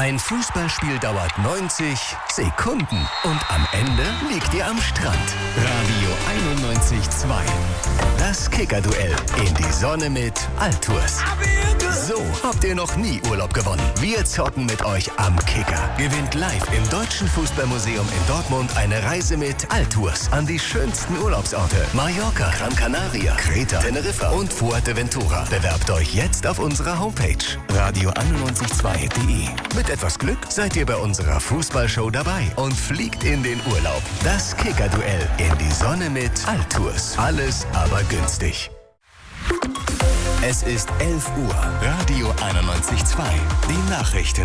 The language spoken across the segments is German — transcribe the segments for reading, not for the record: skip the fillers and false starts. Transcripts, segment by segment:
Ein Fußballspiel dauert 90 Sekunden und am Ende liegt ihr am Strand. Radio 91.2. Das Kicker-Duell in die Sonne mit Altours. So habt ihr noch nie Urlaub gewonnen. Wir zocken mit euch am Kicker. Gewinnt live im Deutschen Fußballmuseum in Dortmund eine Reise mit Altours an die schönsten Urlaubsorte. Mallorca, Gran Canaria, Kreta, Teneriffa und Fuerteventura. Bewerbt euch jetzt auf unserer Homepage radio912.de. Mit etwas Glück seid ihr bei unserer Fußballshow dabei und fliegt in den Urlaub. Das Kicker-Duell in die Sonne mit Altours. Alles aber günstig. Es ist 11 Uhr. Radio 91.2. Die Nachrichten.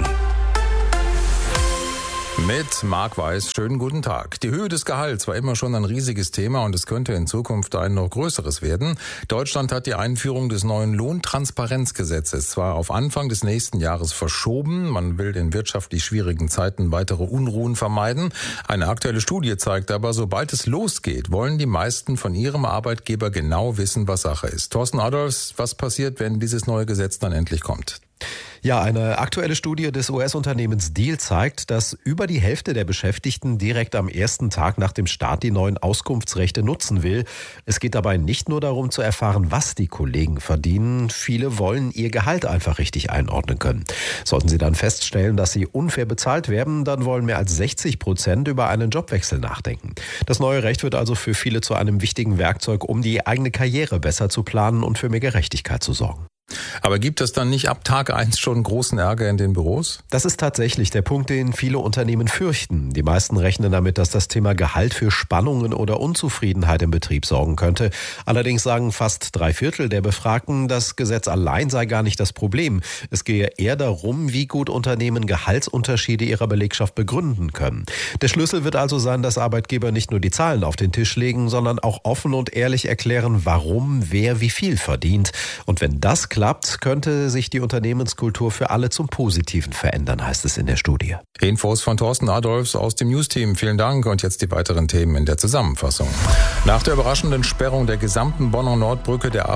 Mit Marc Weiß, schönen guten Tag. Die Höhe des Gehalts war immer schon ein riesiges Thema und es könnte in Zukunft ein noch größeres werden. Deutschland hat die Einführung des neuen Lohntransparenzgesetzes zwar auf Anfang des nächsten Jahres verschoben. Man will in wirtschaftlich schwierigen Zeiten weitere Unruhen vermeiden. Eine aktuelle Studie zeigt aber, sobald es losgeht, wollen die meisten von ihrem Arbeitgeber genau wissen, was Sache ist. Thorsten Adolfs, was passiert, wenn dieses neue Gesetz dann endlich kommt? Ja, eine aktuelle Studie des US-Unternehmens Diehl zeigt, dass über die Hälfte der Beschäftigten direkt am ersten Tag nach dem Start die neuen Auskunftsrechte nutzen will. Es geht dabei nicht nur darum zu erfahren, was die Kollegen verdienen. Viele wollen ihr Gehalt einfach richtig einordnen können. Sollten sie dann feststellen, dass sie unfair bezahlt werden, dann wollen mehr als 60% über einen Jobwechsel nachdenken. Das neue Recht wird also für viele zu einem wichtigen Werkzeug, um die eigene Karriere besser zu planen und für mehr Gerechtigkeit zu sorgen. Aber gibt es dann nicht ab Tag 1 schon großen Ärger in den Büros? Das ist tatsächlich der Punkt, den viele Unternehmen fürchten. Die meisten rechnen damit, dass das Thema Gehalt für Spannungen oder Unzufriedenheit im Betrieb sorgen könnte. Allerdings sagen fast 3/4 der Befragten, das Gesetz allein sei gar nicht das Problem. Es gehe eher darum, wie gut Unternehmen Gehaltsunterschiede ihrer Belegschaft begründen können. Der Schlüssel wird also sein, dass Arbeitgeber nicht nur die Zahlen auf den Tisch legen, sondern auch offen und ehrlich erklären, warum wer wie viel verdient. Und wenn das klappt, könnte sich die Unternehmenskultur für alle zum Positiven verändern, heißt es in der Studie. Infos von Thorsten Adolfs aus dem News-Team. Vielen Dank und jetzt die weiteren Themen in der Zusammenfassung. Nach der überraschenden Sperrung der gesamten Bonner Nordbrücke der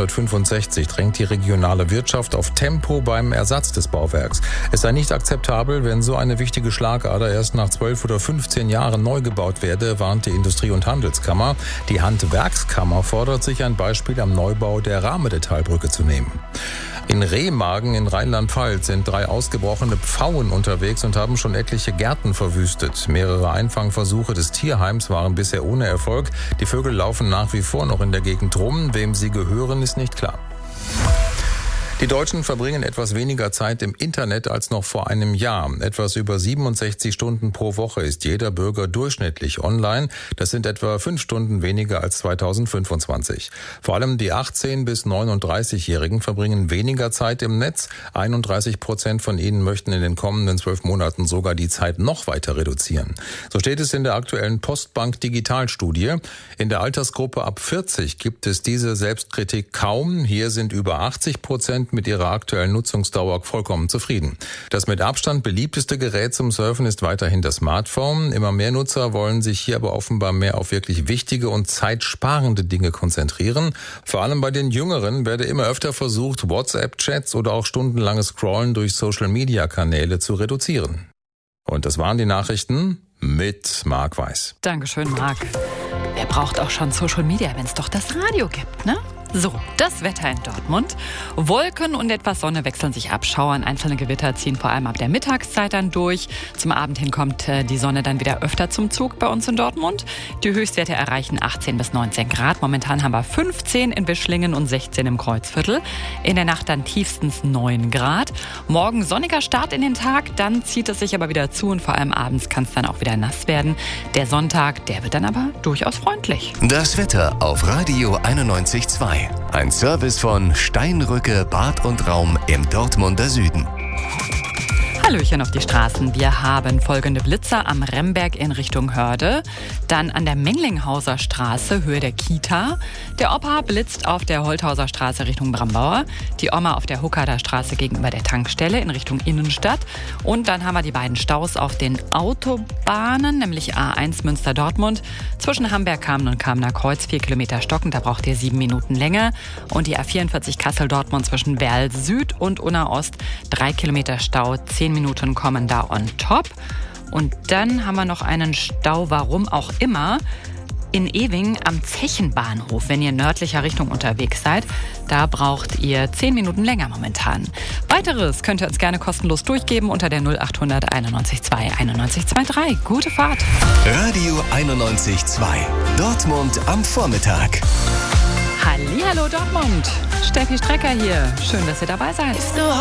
A565 drängt die regionale Wirtschaft auf Tempo beim Ersatz des Bauwerks. Es sei nicht akzeptabel, wenn so eine wichtige Schlagader erst nach 12 oder 15 Jahren neu gebaut werde, warnt die Industrie- und Handelskammer. Die Handwerkskammer fordert sich ein Beispiel am Neubau der Rahmede-Talbrücke zu nehmen. In Remagen in Rheinland-Pfalz sind 3 ausgebrochene Pfauen unterwegs und haben schon etliche Gärten verwüstet. Mehrere Einfangversuche des Tierheims waren bisher ohne Erfolg. Die Vögel laufen nach wie vor noch in der Gegend rum. Wem sie gehören, ist nicht klar. Die Deutschen verbringen etwas weniger Zeit im Internet als noch vor einem Jahr. Etwas über 67 Stunden pro Woche ist jeder Bürger durchschnittlich online. Das sind etwa 5 Stunden weniger als 2025. Vor allem die 18- bis 39-Jährigen verbringen weniger Zeit im Netz. 31% von ihnen möchten in den kommenden 12 Monaten sogar die Zeit noch weiter reduzieren. So steht es in der aktuellen Postbank Digitalstudie. In der Altersgruppe ab 40 gibt es diese Selbstkritik kaum. Hier sind über 80% mit ihrer aktuellen Nutzungsdauer vollkommen zufrieden. Das mit Abstand beliebteste Gerät zum Surfen ist weiterhin das Smartphone. Immer mehr Nutzer wollen sich hier aber offenbar mehr auf wirklich wichtige und zeitsparende Dinge konzentrieren. Vor allem bei den Jüngeren werde immer öfter versucht, WhatsApp-Chats oder auch stundenlanges Scrollen durch Social-Media-Kanäle zu reduzieren. Und das waren die Nachrichten mit Marc Weiß. Dankeschön, Marc. Wer braucht auch schon Social Media, wenn es doch das Radio gibt, ne? So, das Wetter in Dortmund. Wolken und etwas Sonne wechseln sich ab. Schauern, einzelne Gewitter ziehen vor allem ab der Mittagszeit dann durch. Zum Abend hin kommt die Sonne dann wieder öfter zum Zug bei uns in Dortmund. Die Höchstwerte erreichen 18 bis 19 Grad. Momentan haben wir 15 in Wischlingen und 16 im Kreuzviertel. In der Nacht dann tiefstens 9 Grad. Morgen sonniger Start in den Tag, dann zieht es sich aber wieder zu und vor allem abends kann es dann auch wieder nass werden. Der Sonntag, der wird dann aber durchaus freundlich. Das Wetter auf Radio 91.2. Ein Service von Steinrücke Bad und Raum im Dortmunder Süden. Hallöchen auf die Straßen. Wir haben folgende Blitzer am Remberg in Richtung Hörde, dann an der Menglinghauser Straße, Höhe der Kita. Der Opa blitzt auf der Holthauser Straße Richtung Brambauer, die Oma auf der Huckader Straße gegenüber der Tankstelle in Richtung Innenstadt. Und dann haben wir die beiden Staus auf den Autobahnen, nämlich A1 Münster-Dortmund, zwischen Hamberg-Kamen und Kamener Kreuz, 4 Kilometer stockend, da braucht ihr 7 Minuten länger. Und die A44 Kassel-Dortmund zwischen Werl Süd und Unna Ost, 3 Kilometer Stau, 10 Minuten kommen da on top. Und dann haben wir noch einen Stau, warum auch immer, in Ewing am Zechenbahnhof, wenn ihr in nördlicher Richtung unterwegs seid. Da braucht ihr 10 Minuten länger momentan. Weiteres könnt ihr uns gerne kostenlos durchgeben unter der 0800 91 2 91 23. Gute Fahrt. Radio 91.2. Dortmund am Vormittag. Hallihallo Dortmund. Steffi Strecker hier. Schön, dass ihr dabei seid.